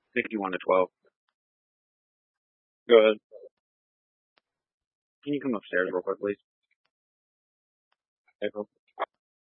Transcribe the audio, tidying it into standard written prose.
51 to 12. Go ahead. Can you come upstairs real quick, please? April.